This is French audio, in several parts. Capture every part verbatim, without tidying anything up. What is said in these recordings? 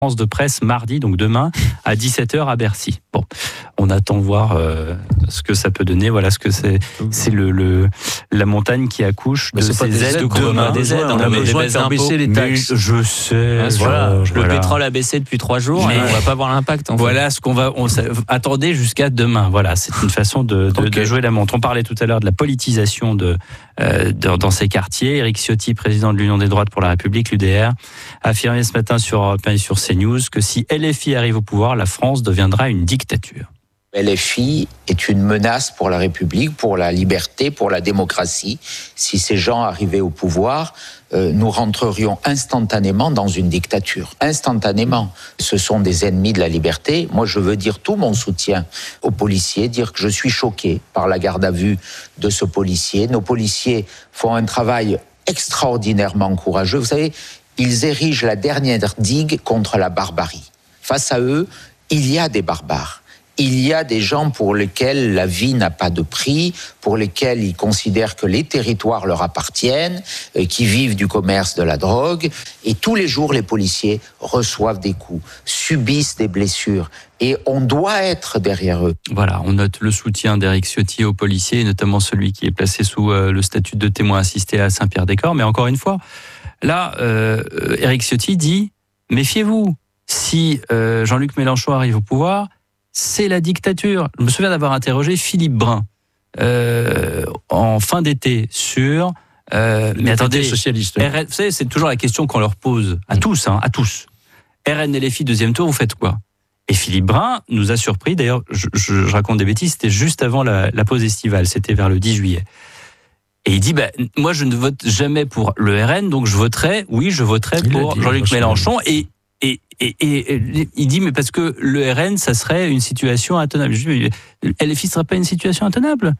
de presse mardi, donc demain, à dix-sept heures à Bercy. Bon, on attend voir euh, ce que ça peut donner. Voilà ce que c'est. C'est le, le la montagne qui accouche de ces aides. Demain, des aides, on a besoin de faire baisser les taxes. Mais je sais. Ah, voilà, le voilà. pétrole a baissé depuis trois jours. Mais et on va pas voir l'impact. En fait. Voilà ce qu'on va. On, attendez jusqu'à demain. Voilà, c'est une façon de, de, okay. de jouer la montre. On parlait tout à l'heure de la politisation de, euh, de dans ces quartiers. Éric Ciotti, président de l'Union des droites pour la République, l'U D R, a affirmé ce matin sur Europe un et sur CNews que si L F I arrive au pouvoir, la France deviendra une dictature. L F I est une menace pour la République, pour la liberté, pour la démocratie. Si ces gens arrivaient au pouvoir, euh, nous rentrerions instantanément dans une dictature. Instantanément. Ce sont des ennemis de la liberté. Moi, je veux dire tout mon soutien aux policiers, dire que je suis choqué par la garde à vue de ce policier. Nos policiers font un travail extraordinairement courageux. Vous savez, ils érigent la dernière digue contre la barbarie. Face à eux, il y a des barbares. Il y a des gens pour lesquels la vie n'a pas de prix, pour lesquels ils considèrent que les territoires leur appartiennent, qui vivent du commerce de la drogue. Et tous les jours, les policiers reçoivent des coups, subissent des blessures. Et on doit être derrière eux. Voilà, on note le soutien d'Éric Ciotti aux policiers, notamment celui qui est placé sous le statut de témoin assisté à Saint-Pierre-des-Corps. Mais encore une fois, là, euh, Éric Ciotti dit « Méfiez-vous, si euh, Jean-Luc Mélenchon arrive au pouvoir, c'est la dictature ». Je me souviens d'avoir interrogé Philippe Brun euh, en fin d'été sur... Euh, mais attendez, socialiste. R N, vous savez, c'est toujours la question qu'on leur pose, à tous, hein, à tous. R N L F I, deuxième tour, vous faites quoi ? Et Philippe Brun nous a surpris, d'ailleurs, je, je, je raconte des bêtises, c'était juste avant la, la pause estivale, c'était vers le dix juillet. Et il dit, bah, moi je ne vote jamais pour le R N, donc je voterai, oui, je voterai il pour dit, Jean-Luc Mélenchon. Et, et, et, et, et il dit, mais parce que le R N, ça serait une situation intenable. Je dis, L F I ne serait pas une situation intenable.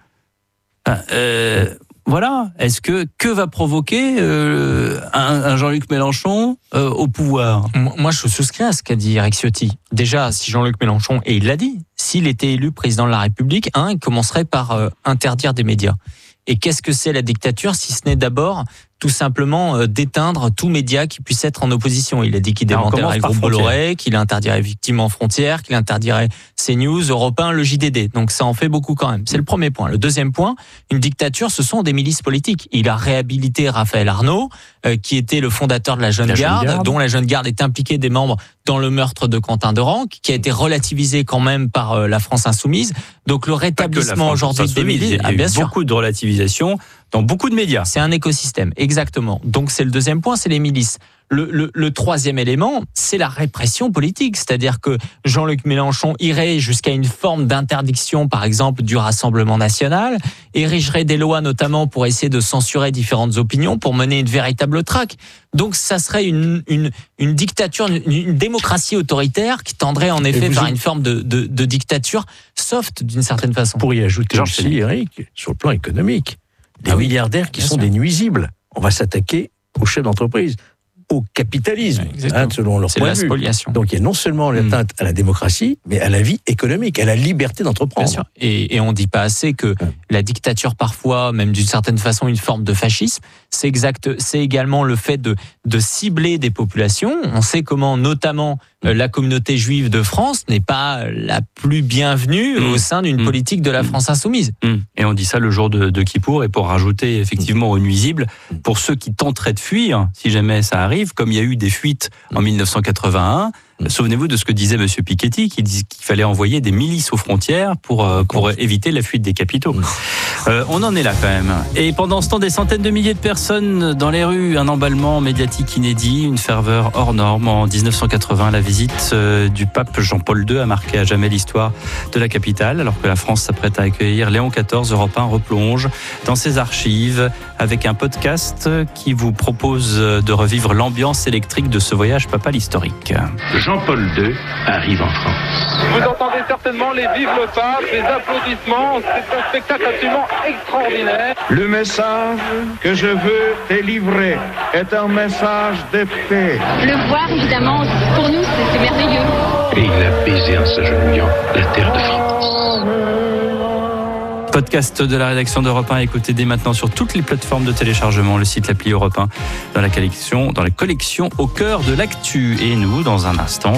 euh, Voilà. Est-ce que, que va provoquer euh, un, un Jean-Luc Mélenchon euh, au pouvoir ? Moi, je souscris à ce qu'a dit Éric Ciotti. Déjà, si Jean-Luc Mélenchon, et il l'a dit, s'il était élu président de la République, un, il commencerait par euh, interdire des médias. Et qu'est-ce que c'est la dictature si ce n'est d'abord tout simplement euh, d'éteindre tout média qui puisse être en opposition. Il a dit qu'il démantellerait le groupe Bolloré, qu'il interdirait effectivement Frontières, qu'il interdirait CNews, Europe un, le J D D. Donc ça en fait beaucoup quand même. C'est le premier point. Le deuxième point, une dictature, ce sont des milices politiques. Il a réhabilité Raphaël Arnaud, euh, qui était le fondateur de la Jeune, la Garde, Jeune Garde, dont la Jeune Garde est impliquée des membres dans le meurtre de Quentin Derenque, qui a été relativisé quand même par euh, la France Insoumise. Donc le rétablissement aujourd'hui des milices, il y a, ah, bien eu sûr. beaucoup de relativisation dans beaucoup de médias. C'est un écosystème, exactement. Donc c'est le deuxième point, c'est les milices. Le, le, le troisième élément, c'est la répression politique. C'est-à-dire que Jean-Luc Mélenchon irait jusqu'à une forme d'interdiction, par exemple, du Rassemblement national, érigerait des lois notamment pour essayer de censurer différentes opinions, pour mener une véritable traque. Donc ça serait une, une, une dictature, une, une démocratie autoritaire qui tendrait en effet vers une forme de, de, de dictature soft d'une certaine façon. Pour y ajouter aussi, Eric, sur le plan économique, des ah oui, milliardaires qui sont sûr. des nuisibles. On va s'attaquer aux chefs d'entreprise, au capitalisme, hein, selon leur point de vue. Donc il y a non seulement l'atteinte mmh. à la démocratie, mais à la vie économique, à la liberté d'entreprendre. Bien sûr. Et, et on ne dit pas assez que mmh. la dictature, parfois, même d'une certaine façon, une forme de fascisme, c'est exact, c'est également le fait de, de cibler des populations. On sait comment, notamment, euh, la communauté juive de France n'est pas la plus bienvenue mmh. au sein d'une mmh. politique de la France insoumise. Mmh. Et on dit ça le jour de, de Kippour, et pour rajouter effectivement aux nuisibles, pour ceux qui tenteraient de fuir, si jamais ça arrive, comme il y a eu des fuites en mille neuf cent quatre-vingt-un, souvenez-vous de ce que disait M. Piketty, qui disait qu'il fallait envoyer des milices aux frontières pour, pour éviter la fuite des capitaux. Euh, on en est là quand même. Et pendant ce temps, des centaines de milliers de personnes dans les rues, un emballement médiatique inédit, une ferveur hors norme. En dix-neuf cent quatre-vingts, la visite du pape Jean-Paul deux a marqué à jamais l'histoire de la capitale. Alors que la France s'apprête à accueillir Léon quatorze, Europe un replonge dans ses archives avec un podcast qui vous propose de revivre l'ambiance électrique de ce voyage papal historique. Jean-Paul deux arrive en France. Vous entendez certainement les vives le pape, les applaudissements, c'est un spectacle absolument extraordinaire. Le message que je veux délivrer est un message de paix. Le voir, évidemment, pour nous, c'est, c'est merveilleux. Et il a baisé en s'agenouillant la terre de France. Podcast de la rédaction d'Europe un, écoutez dès maintenant sur toutes les plateformes de téléchargement, le site, l'appli Europe un, dans la collection, dans la collection Au cœur de l'actu. Et nous, dans un instant,